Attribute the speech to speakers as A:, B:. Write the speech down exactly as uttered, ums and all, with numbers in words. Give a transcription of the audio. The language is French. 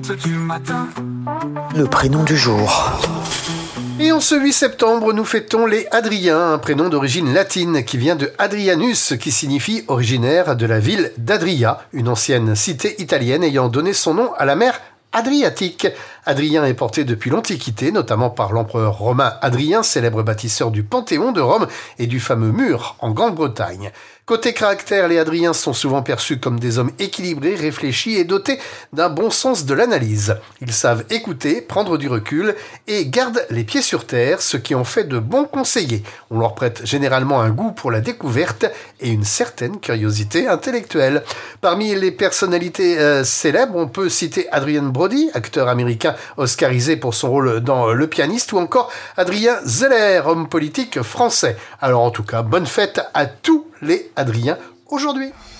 A: trente du matin.
B: Le prénom du jour.
C: Et en ce huit septembre, nous fêtons les Hadriens, un prénom d'origine latine qui vient de Hadrianus, qui signifie originaire de la ville d'Adria, une ancienne cité italienne ayant donné son nom à la mer Adriatique. Hadrien est porté depuis l'Antiquité, notamment par l'empereur romain Hadrien, célèbre bâtisseur du Panthéon de Rome et du fameux mur en Grande-Bretagne. Côté caractère, les Hadriens sont souvent perçus comme des hommes équilibrés, réfléchis et dotés d'un bon sens de l'analyse. Ils savent écouter, prendre du recul et gardent les pieds sur terre, ce qui en fait de bons conseillers. On leur prête généralement un goût pour la découverte et une certaine curiosité intellectuelle. Parmi les personnalités euh, célèbres, on peut citer Adrien Brody, acteur américain oscarisé pour son rôle dans Le Pianiste, ou encore Adrien Zeller, homme politique français. Alors en tout cas, bonne fête à tous les Hadriens aujourd'hui.